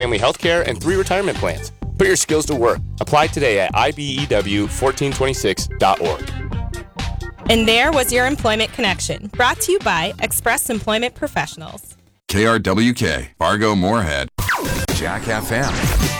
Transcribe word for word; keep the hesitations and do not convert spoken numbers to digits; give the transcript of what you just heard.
family health care, and three retirement plans. Put your skills to work. Apply today at I B E W one four two six dot org. And there was your Employment Connection, brought to you by Express Employment Professionals. K R W K, Fargo Moorhead, Jack F M.